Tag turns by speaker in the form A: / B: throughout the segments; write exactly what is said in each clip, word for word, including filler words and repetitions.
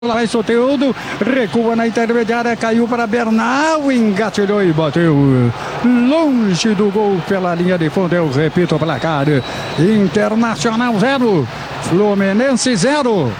A: Lá vai Soteldo, recua na intermediária, caiu para Bernal, engatilhou e bateu longe do gol pela linha de fundo. Eu repito o placar: Internacional zero, Fluminense zero.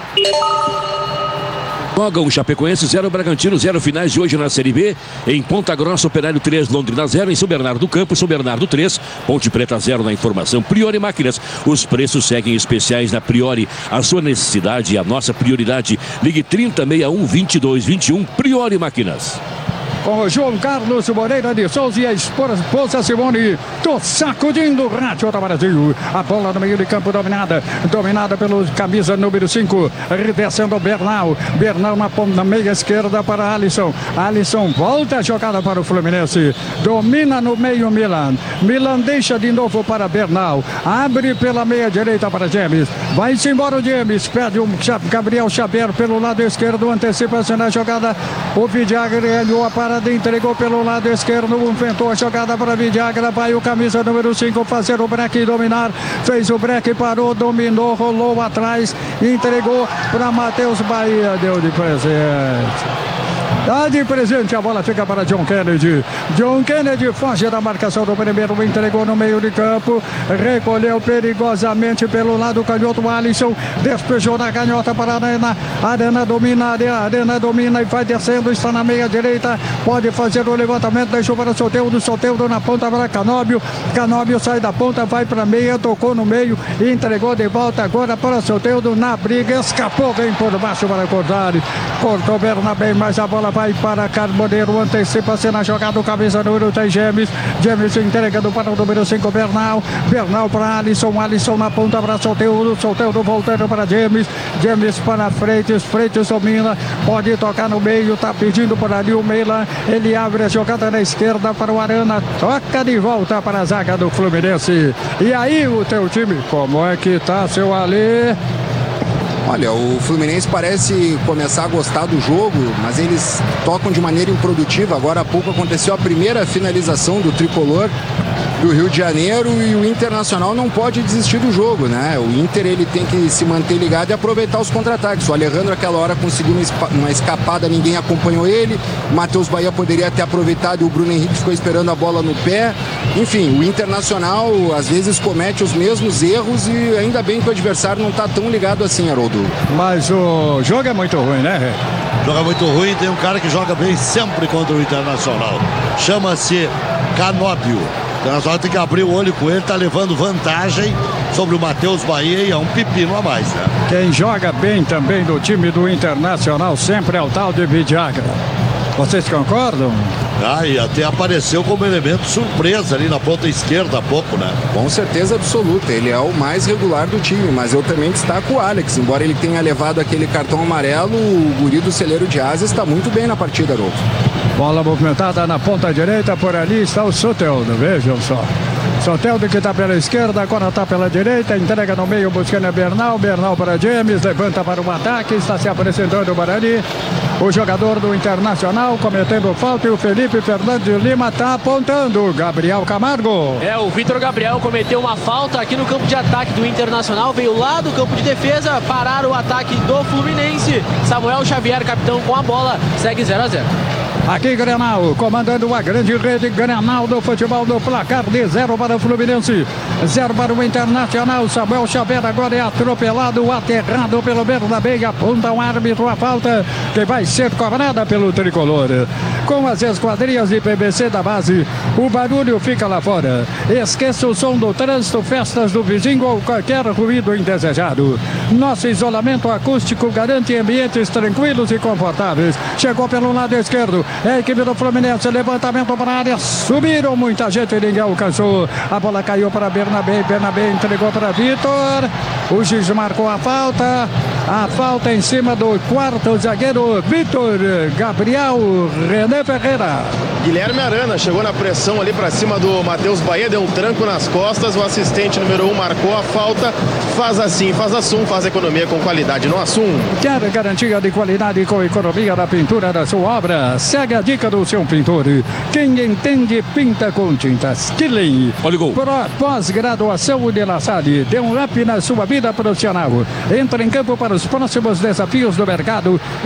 B: Jogam Chapecoense zero, Bragantino zero, finais de hoje na Série B. Em Ponta Grossa, Operário três, Londrina zero. Em São Bernardo do Campo, São Bernardo três, Ponte Preta zero. Na informação, Priori Máquinas. Os preços seguem especiais na Priori. A sua necessidade e a nossa prioridade. Ligue trinta, sessenta e um, vinte e dois, vinte e um. Priori Máquinas.
A: Com o João Carlos Moreira de Souza e a esposa Simone, tô sacudindo o rádio do Brasil. A bola no meio de campo dominada, dominada pelo camisa número cinco, descendo o Bernal. Bernal na, na meia esquerda para Alisson. Alisson volta a jogada para o Fluminense. Domina no meio Milan. Milan deixa de novo para Bernal. Abre pela meia direita para James. Vai-se embora o James. Pede o Gabriel Xavier pelo lado esquerdo. Antecipa-se na jogada. O Vidiaga ganhou a parada. Entregou pelo lado esquerdo, inventou a jogada para Vidiaga, vai o camisa número cinco fazer o break e dominar, fez o break, parou, dominou, rolou atrás, entregou para Matheus Bahia, deu de presente. Dá de presente, a bola fica para John Kennedy. John Kennedy foge da marcação do primeiro, entregou no meio de campo, recolheu perigosamente pelo lado canhoto. Alisson despejou na canhota para a Arana. Arana domina, a Arana domina e vai descendo, está na meia direita, pode fazer o levantamento, deixou para Soteldo, Soteldo na ponta para Canóbio. Canóbio sai da ponta, vai para a meia, tocou no meio, entregou de volta agora para Soteldo na briga, escapou bem por baixo para Cordari. Cortou Bernabé, mas a bola vai para Carboneiro, antecipa-se na jogada o camisa número três, James. James entregando para o número cinco, Bernal. Bernal para Alisson, Alisson na ponta para Soteldo, Soteldo voltando para James. James para Freitas, Freitas domina, pode tocar no meio, tá pedindo por ali o Meila. Ele abre a jogada na esquerda para o Arana, toca de volta para a zaga do Fluminense. E aí o teu time, como é que tá, seu Ale?
C: Olha, o Fluminense parece começar a gostar do jogo, mas eles tocam de maneira improdutiva. Agora há pouco aconteceu a primeira finalização do tricolor do Rio de Janeiro e o Internacional não pode desistir do jogo, né? O Inter ele tem que se manter ligado e aproveitar os contra-ataques. O Alejandro aquela hora conseguiu uma escapada, ninguém acompanhou ele. O Matheus Bahia poderia ter aproveitado e o Bruno Henrique ficou esperando a bola no pé. Enfim, o Internacional às vezes comete os mesmos erros e ainda bem que o adversário não está tão ligado assim, Haroldo.
A: Mas o jogo é muito ruim, né?
D: Joga muito ruim, tem um cara que joga bem sempre contra o Internacional. Chama-se Canóbio. O Internacional tem que abrir o olho com ele, tá levando vantagem sobre o Matheus Bahia e é um pepino a mais, né?
A: Quem joga bem também do time do Internacional sempre é o tal de Vidiaga. Vocês concordam?
D: Ah, e até apareceu como elemento surpresa ali na ponta esquerda há pouco, né?
C: Com certeza absoluta, ele é o mais regular do time, mas eu também destaco o Alex. Embora ele tenha levado aquele cartão amarelo, o guri do Celeiro de Asa está muito bem na partida, Haroldo.
A: Bola movimentada na ponta direita, por ali está o Soteldo, vejam só. Soteldo que está pela esquerda, agora está pela direita, entrega no meio buscando a Bernal, Bernal para James, levanta para o ataque, está se apresentando para ali. O jogador do Internacional cometendo falta e o Felipe Fernandes Lima está apontando. Gabriel Camargo.
E: É, o Vitor Gabriel cometeu uma falta aqui no campo de ataque do Internacional, veio lá do campo de defesa, parar o ataque do Fluminense. Samuel Xavier, capitão, com a bola, segue zero a zero.
A: Aqui Grenal, comandando a grande rede Grenal do futebol, do placar de zero para o Fluminense, zero para o Internacional. Samuel Xavier agora é atropelado, aterrado pelo Bernabé, aponta o árbitro a falta que vai ser cobrada pelo tricolor. Com as esquadrias de P V C da base, o barulho fica lá fora. Esqueça o som do trânsito, festas do vizinho ou qualquer ruído indesejado. Nosso isolamento acústico garante ambientes tranquilos e confortáveis. Chegou pelo lado esquerdo, é a equipe do Fluminense, levantamento para a área, subiram muita gente e ninguém alcançou. A bola caiu para Bernabé, Bernabé entregou para Vitor. O juiz marcou a falta. A falta em cima do quarto zagueiro Vitor Gabriel René Ferreira.
F: Guilherme Arana chegou na pressão ali para cima do Matheus Bahia, deu um tranco nas costas. O assistente número um marcou a falta. Faz assim, faz assum, faz economia com qualidade no Assum.
A: Quer garantia de qualidade com economia da pintura da sua obra? Segue a dica do seu pintor. Quem entende, pinta com tintas Killing.
B: Olha o gol.
A: Pós-graduação de La Salle. Dê um up na sua vida profissional. Entra em campo para os próximos desafios do mercado.